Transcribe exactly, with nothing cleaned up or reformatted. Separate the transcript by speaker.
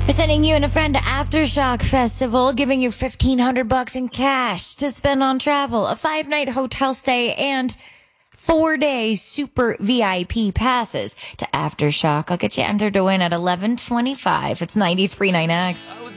Speaker 1: We're sending you and a friend to Aftershock Festival, giving you fifteen hundred bucks in cash to spend on travel, a five-night hotel stay, and four-day super V I P passes to Aftershock. I'll get you entered to win at eleven twenty-five. It's ninety-three point nine X.